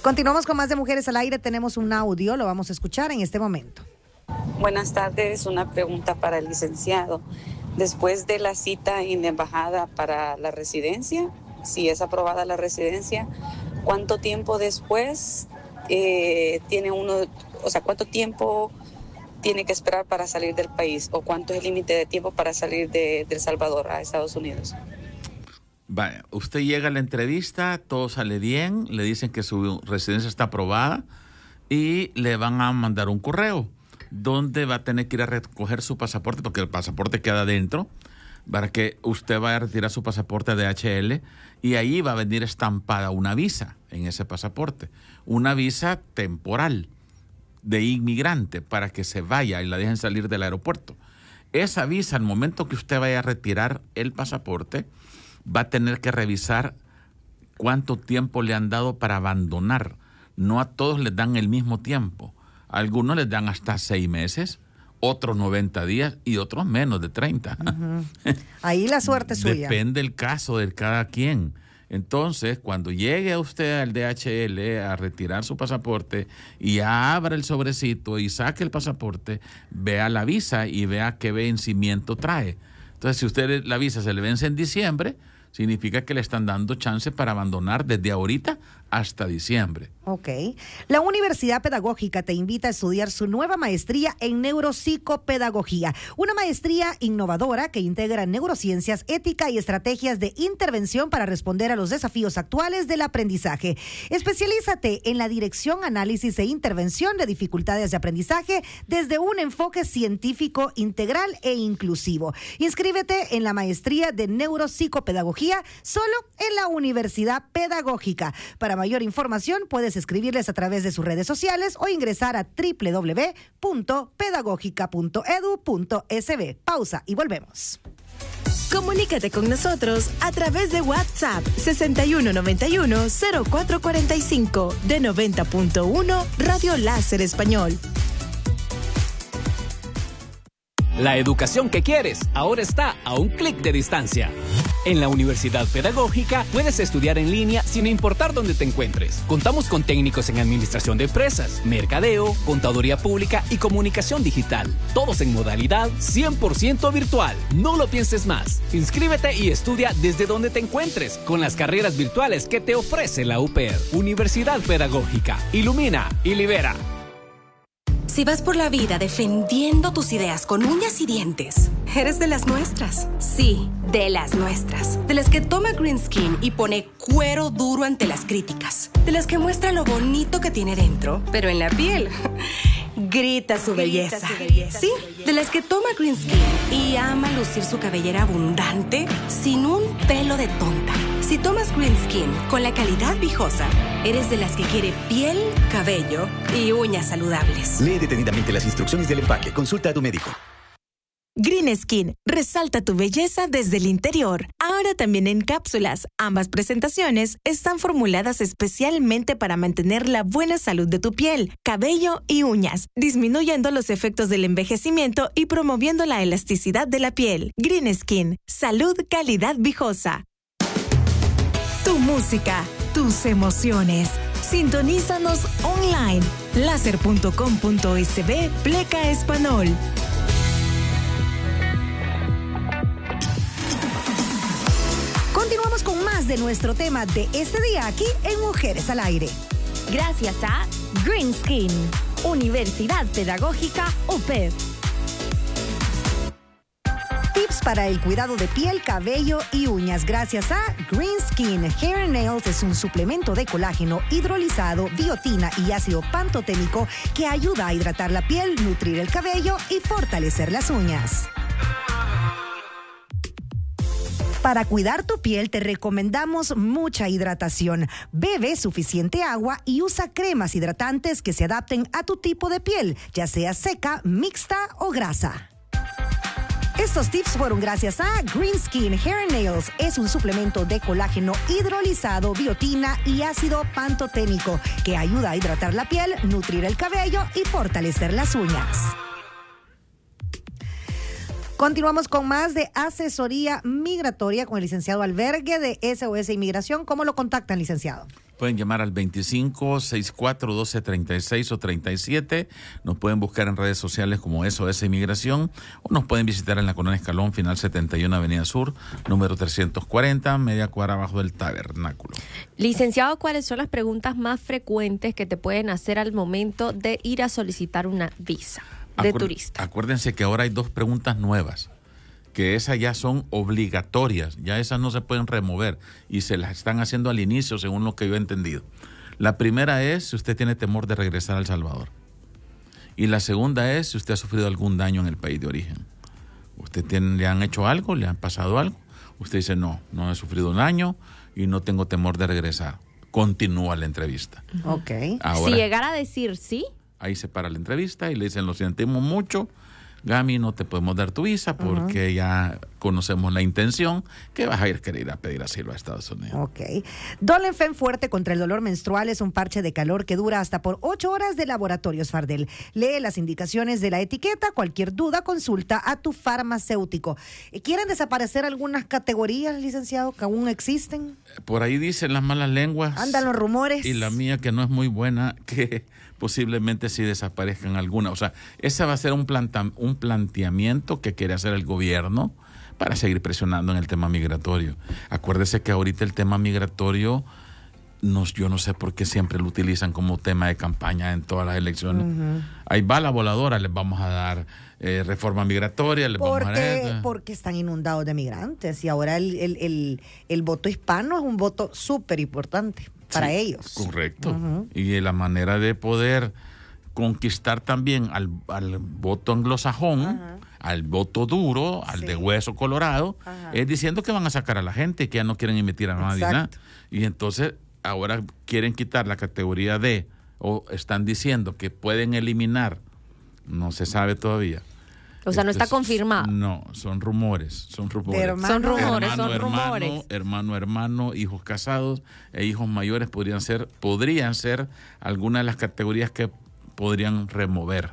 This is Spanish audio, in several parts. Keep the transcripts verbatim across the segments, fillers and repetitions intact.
Continuamos con más de Mujeres al Aire. Tenemos un audio, lo vamos a escuchar en este momento. Buenas tardes, una pregunta para el licenciado. Después de la cita en la embajada para la residencia, si es aprobada la residencia, ¿cuánto tiempo después eh, tiene uno, o sea, cuánto tiempo tiene que esperar para salir del país? ¿O cuánto es el límite de tiempo para salir de, de El Salvador a Estados Unidos? Vaya, usted llega a la entrevista, todo sale bien, le dicen que su residencia está aprobada y le van a mandar un correo donde va a tener que ir a recoger su pasaporte, porque el pasaporte queda adentro, para que usted vaya a retirar su pasaporte de H L y ahí va a venir estampada una visa en ese pasaporte, una visa temporal de inmigrante para que se vaya y la dejen salir del aeropuerto. Esa visa, al momento que usted vaya a retirar el pasaporte, va a tener que revisar cuánto tiempo le han dado para abandonar. No a todos les dan el mismo tiempo. A algunos les dan hasta seis meses, otros noventa días y otros menos de treinta. Uh-huh. Ahí la suerte es suya. Depende del caso de cada quien. Entonces, cuando llegue a usted al D H L a retirar su pasaporte y abra el sobrecito y saque el pasaporte, vea la visa y vea qué vencimiento trae. Entonces, si usted la visa se le vence en diciembre, significa que le están dando chance para abandonar desde ahorita hasta diciembre. Ok. La Universidad Pedagógica te invita a estudiar su nueva maestría en neuropsicopedagogía, una maestría innovadora que integra neurociencias, ética y estrategias de intervención para responder a los desafíos actuales del aprendizaje. Especialízate en la dirección, análisis e intervención de dificultades de aprendizaje desde un enfoque científico integral e inclusivo. Inscríbete en la maestría de neuropsicopedagogía solo en la Universidad Pedagógica. Para mayor información puedes escribirles a través de sus redes sociales o ingresar a doble u doble u doble u punto pedagógica punto edu punto es be. Pausa y volvemos. Comunícate con nosotros a través de WhatsApp sesenta y uno noventa y uno cero cuatro cuarenta y cinco de noventa punto uno Radio Láser Español. La educación que quieres ahora está a un clic de distancia. En la Universidad Pedagógica puedes estudiar en línea sin importar dónde te encuentres. Contamos con técnicos en administración de empresas, mercadeo, contaduría pública y comunicación digital. Todos en modalidad cien por ciento virtual. No lo pienses más. Inscríbete y estudia desde donde te encuentres con las carreras virtuales que te ofrece la U P E R. Universidad Pedagógica. Ilumina y libera. Si vas por la vida defendiendo tus ideas con uñas y dientes, eres de las nuestras. Sí, de las nuestras. De las que toma Green Skin y pone cuero duro ante las críticas. De las que muestra lo bonito que tiene dentro, pero en la piel grita su belleza. Grita su belleza. Sí, de las que toma Green Skin y ama lucir su cabellera abundante sin un pelo de tonta. Si tomas Green Skin con la calidad Viejosa, eres de las que quiere piel, cabello y uñas saludables. Lee detenidamente las instrucciones del empaque. Consulta a tu médico. Green Skin, resalta tu belleza desde el interior. Ahora también en cápsulas. Ambas presentaciones están formuladas especialmente para mantener la buena salud de tu piel, cabello y uñas, disminuyendo los efectos del envejecimiento y promoviendo la elasticidad de la piel. Green Skin, salud, calidad Viejosa. Tu música, tus emociones. Sintonízanos online. láser punto com punto es be pleca español. Continuamos con más de nuestro tema de este día aquí en Mujeres al Aire. Gracias a Green Skin, Universidad Pedagógica U P E R. Tips para el cuidado de piel, cabello y uñas gracias a Green Skin. Hair and Nails es un suplemento de colágeno hidrolizado, biotina y ácido pantoténico que ayuda a hidratar la piel, nutrir el cabello y fortalecer las uñas. Para cuidar tu piel te recomendamos mucha hidratación. Bebe suficiente agua y usa cremas hidratantes que se adapten a tu tipo de piel, ya sea seca, mixta o grasa. Estos tips fueron gracias a Green Skin. Hair and Nails es un suplemento de colágeno hidrolizado, biotina y ácido pantoténico que ayuda a hidratar la piel, nutrir el cabello y fortalecer las uñas. Continuamos con más de asesoría migratoria con el licenciado Albergue de S O S Inmigración. ¿Cómo lo contactan, licenciado? pueden llamar al veinticinco, sesenta y cuatro, doce, treinta y seis o treinta y siete. Nos pueden buscar en redes sociales como S O S Inmigración o nos pueden visitar en la Colonia Escalón, final setenta y uno Avenida Sur, número trescientos cuarenta, media cuadra abajo del Tabernáculo. Licenciado, ¿cuáles son las preguntas más frecuentes que te pueden hacer al momento de ir a solicitar una visa de Acuer- turista? Acuérdense que ahora hay dos preguntas nuevas, que esas ya son obligatorias, ya esas no se pueden remover y se las están haciendo al inicio según lo que yo he entendido. La primera es si usted tiene temor de regresar a El Salvador y la segunda es si usted ha sufrido algún daño en el país de origen. ¿Usted tiene, le han hecho algo, le han pasado algo? Usted dice no, no he sufrido daño y no tengo temor de regresar. Continúa la entrevista. Ok. Ahora, Si llegara a decir sí, ahí se para la entrevista y le dicen, lo sentimos mucho, Gami, no te podemos dar tu visa porque uh-huh. ya conocemos la intención que vas a ir querer ir a pedir asilo a Estados Unidos. Ok. Dolenfen Fuerte contra el dolor menstrual es un parche de calor que dura hasta por ocho horas de Laboratorios Fardel. Lee las indicaciones de la etiqueta. Cualquier duda, consulta a tu farmacéutico. ¿Quieren desaparecer algunas categorías, licenciado, que aún existen? Por ahí dicen las malas lenguas. Andan los rumores. Y la mía, que no es muy buena, que posiblemente sí desaparezcan algunas. O sea, ese va a ser un, planta, un planteamiento que quiere hacer el gobierno para seguir presionando en el tema migratorio. Acuérdese que ahorita el tema migratorio, nos, yo no sé por qué siempre lo utilizan como tema de campaña en todas las elecciones. Uh-huh. Ahí va la voladora, les vamos a dar eh, reforma migratoria, les porque, vamos a dar... Porque están inundados de migrantes y ahora el, el, el, el voto hispano es un voto súper importante para sí, ellos. Correcto. Uh-huh. Y la manera de poder conquistar también al, al voto anglosajón, uh-huh. al voto duro, al sí. de hueso colorado, uh-huh. es diciendo que van a sacar a la gente, que ya no quieren emitir a nadie. ¿no? Y entonces ahora quieren quitar la categoría D, o están diciendo que pueden eliminar, no se sabe todavía. O sea, no está confirmado. No, son rumores, son rumores. Hermano, son rumores, hermano, son hermano, rumores. Hermano, hermano, hijos casados e hijos mayores podrían ser, podrían ser algunas de las categorías que podrían remover.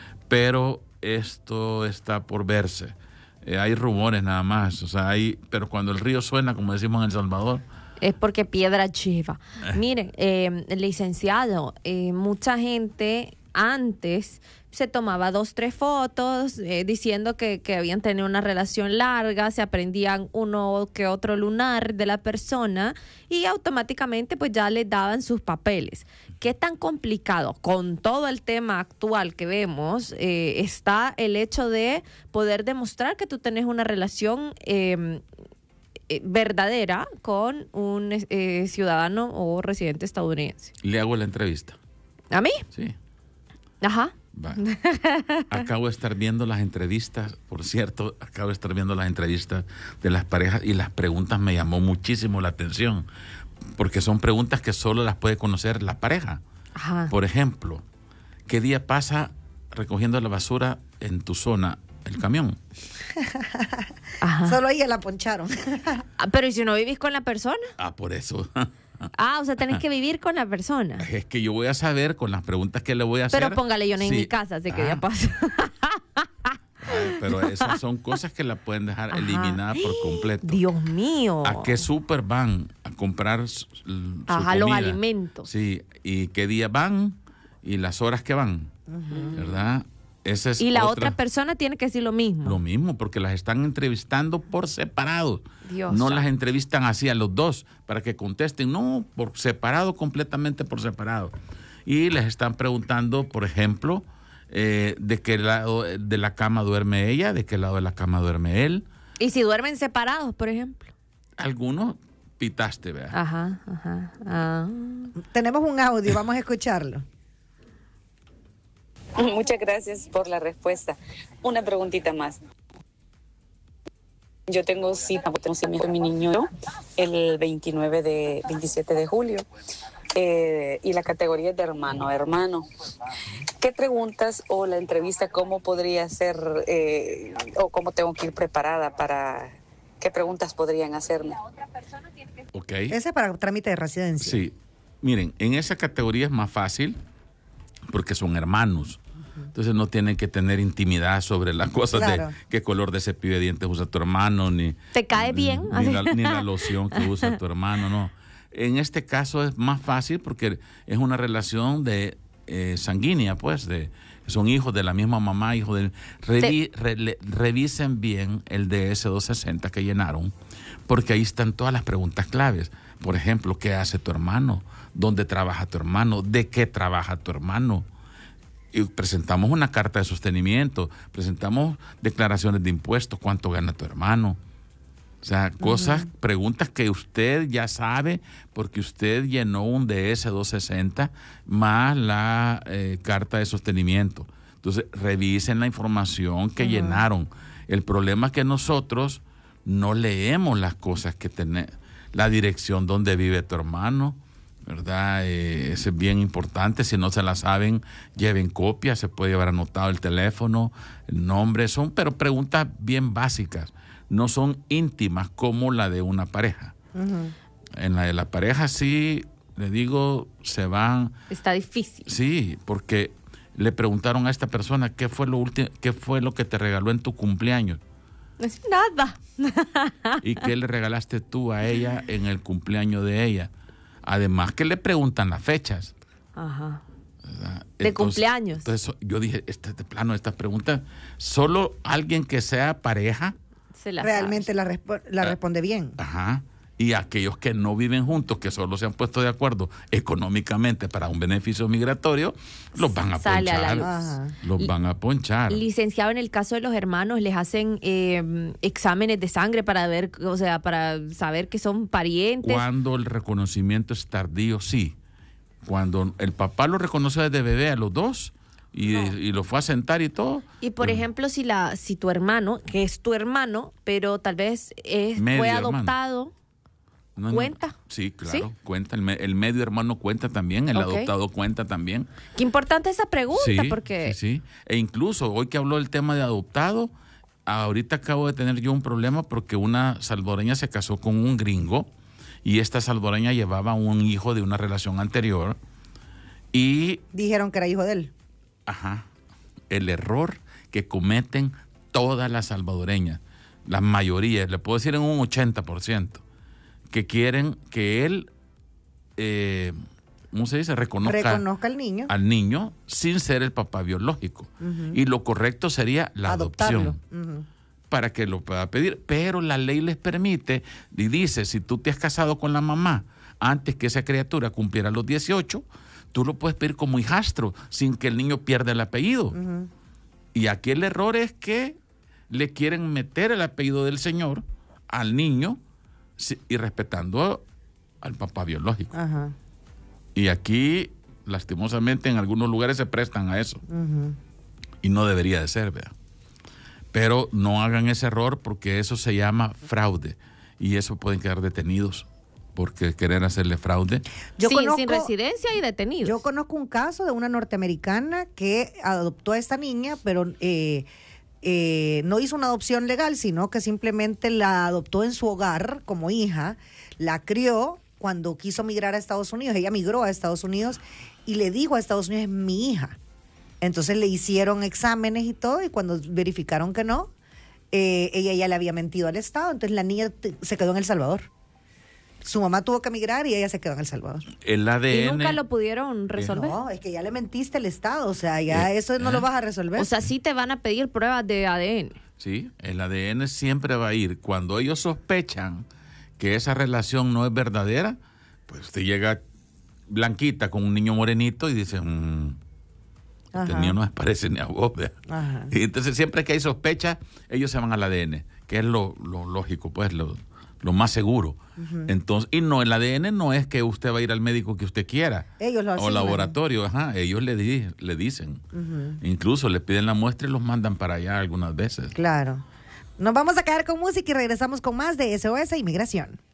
Pero esto está por verse. Eh, hay rumores nada más, o sea, hay, pero cuando el río suena, como decimos en El Salvador, es porque piedra lleva. Eh. Miren, eh, licenciado, eh, mucha gente antes se tomaba dos, tres fotos eh, diciendo que, que habían tenido una relación larga, se aprendían uno que otro lunar de la persona y automáticamente pues ya le daban sus papeles. ¿Qué tan complicado con todo el tema actual que vemos eh, está el hecho de poder demostrar que tú tenés una relación eh, eh, verdadera con un eh, ciudadano o residente estadounidense? Le hago la entrevista. ¿A mí? Sí. Ajá. Va. Acabo de estar viendo las entrevistas, por cierto, acabo de estar viendo las entrevistas de las parejas y las preguntas me llamó muchísimo la atención, porque son preguntas que solo las puede conocer la pareja. Ajá. Por ejemplo, ¿qué día pasa recogiendo la basura en tu zona el camión? Ajá. Solo ella la poncharon. Pero ¿y si no vivís con la persona? Ah, por eso. Ah, o sea, tenés que vivir con la persona. Es que yo voy a saber con las preguntas que le voy a hacer. Pero póngale, yo no en sí. mi casa, así que ah. ya pasa. Ay, pero esas son cosas que la pueden dejar Ajá. eliminada por completo. Dios mío. ¿A qué súper van a comprar su, su Ajá, comida? los alimentos. Sí, y qué día van y las horas que van, uh-huh. ¿verdad? Esa es y la otra, otra persona tiene que decir lo mismo. Lo mismo, porque las están entrevistando por separado. Dios no santo. Las entrevistan así a los dos para que contesten, no, por separado, completamente por separado. Y les están preguntando, por ejemplo, eh, de qué lado de la cama duerme ella, de qué lado de la cama duerme él. ¿Y si duermen separados, por ejemplo? Algunos pitaste, ¿verdad? Ajá, ajá. Ah. Tenemos un audio, vamos a escucharlo. Muchas gracias por la respuesta. Una preguntita más. Yo tengo cita con mi niño el veintinueve de veintisiete de julio eh, y la categoría es de hermano, hermano. ¿Qué preguntas o la entrevista cómo podría ser eh, o cómo tengo que ir preparada para qué preguntas podrían hacerme? Okay. Esa es para trámite de residencia. Sí. Miren, en esa categoría es más fácil porque son hermanos. Entonces no tienen que tener intimidad sobre las cosas claro. de qué color de cepillo de dientes usa tu hermano, ni... ¿Te cae bien? Ni, ni, la, ni la loción que usa tu hermano, no. en este caso es más fácil porque es una relación de eh, sanguínea, pues, de son hijos de la misma mamá, hijos del... Revi, re, le, revisen bien el D S doscientos sesenta que llenaron, porque ahí están todas las preguntas claves. Por ejemplo, ¿qué hace tu hermano? ¿Dónde trabaja tu hermano? ¿De qué trabaja tu hermano? Y presentamos una carta de sostenimiento, presentamos declaraciones de impuestos, ¿cuánto gana tu hermano? O sea, cosas, uh-huh. preguntas que usted ya sabe porque usted llenó un D S doscientos sesenta más la eh, carta de sostenimiento. Entonces, revisen la información que uh-huh. llenaron. El problema es que nosotros no leemos las cosas que tenemos, la dirección donde vive tu hermano, ¿verdad? Eh, eso es bien importante. Si no se la saben, lleven copia, se puede llevar anotado el teléfono, el nombre, son pero preguntas bien básicas. No son íntimas como la de una pareja. Uh-huh. En la de la pareja sí, le digo, se van... Está difícil. Sí, porque le preguntaron a esta persona qué fue lo último, qué fue lo que te regaló en tu cumpleaños. Es nada. ¿Y qué le regalaste tú a ella en el cumpleaños de ella? Además que le preguntan las fechas. Ajá. ¿Verdad? De Entonces, cumpleaños. Entonces yo dije, este de plano, estas preguntas, solo alguien que sea pareja se la realmente la, respo- la uh, responde bien. Ajá. Y aquellos que no viven juntos, que solo se han puesto de acuerdo económicamente para un beneficio migratorio, los van a Sale ponchar. a la luz. Los L- van a ponchar. Licenciado, en el caso de los hermanos, les hacen eh, exámenes de sangre para ver, o sea, para saber que son parientes. Cuando el reconocimiento es tardío, sí. Cuando el papá lo reconoce desde bebé a los dos y, no. y lo fue a sentar y todo. Y por pues, ejemplo, si la si tu hermano, que es tu hermano, pero tal vez es, fue adoptado, no, ¿cuenta? No, sí, claro, ¿Sí? cuenta. El, me, el medio hermano cuenta también, el okay. adoptado cuenta también. Qué importante esa pregunta, sí, porque... Sí, sí. E incluso, hoy que habló del tema de adoptado, ahorita acabo de tener yo un problema porque una salvadoreña se casó con un gringo y esta salvadoreña llevaba un hijo de una relación anterior y... Dijeron que era hijo de él. Ajá. El error que cometen todas las salvadoreñas, la mayoría, le puedo decir en un ochenta por ciento, que quieren que él, eh, ¿cómo se dice? Reconozca, Reconozca al niño. Al niño sin ser el papá biológico. Uh-huh. Y lo correcto sería la Adoptarlo. adopción. Uh-huh. Para que lo pueda pedir. Pero la ley les permite, y dice, si tú te has casado con la mamá antes que esa criatura cumpliera los dieciocho, tú lo puedes pedir como hijastro sin que el niño pierda el apellido. Uh-huh. Y aquí el error es que le quieren meter el apellido del señor al niño y respetando al papá biológico. Uh-huh. Y aquí, lastimosamente, en algunos lugares se prestan a eso. Uh-huh. Y no debería de ser, ¿verdad? Pero no hagan ese error porque eso se llama fraude. Y eso pueden quedar detenidos porque querer hacerle fraude. Yo sin, conozco, sin residencia y detenidos. Yo conozco un caso de una norteamericana que adoptó a esta niña, pero eh, eh, no hizo una adopción legal, sino que simplemente la adoptó en su hogar como hija, la crió cuando quiso migrar a Estados Unidos. Ella migró a Estados Unidos y le dijo a Estados Unidos, es mi hija. Entonces le hicieron exámenes y todo, y cuando verificaron que no, eh, ella ya le había mentido al Estado, entonces la niña te, se quedó en El Salvador. Su mamá tuvo que migrar y ella se quedó en El Salvador. El A D N... ¿Y nunca lo pudieron resolver? No, es que ya le mentiste al Estado, o sea, ya eh, eso no eh. lo vas a resolver. O sea, sí te van a pedir pruebas de A D N. Sí, el A D N siempre va a ir. Cuando ellos sospechan que esa relación no es verdadera, pues te llega blanquita con un niño morenito y dice... Mmm, este niño no me parece ni a vos. Ajá. Y entonces siempre que hay sospecha, ellos se van al A D N, que es lo, lo lógico, pues lo, lo más seguro. Uh-huh. Entonces, y no, el A D N no es que usted va a ir al médico que usted quiera. Ellos lo hacen. O laboratorio, ajá, ellos le, di, le dicen. Uh-huh. Incluso le piden la muestra y los mandan para allá algunas veces. Claro. Nos vamos a quedar con música y regresamos con más de S O S Inmigración.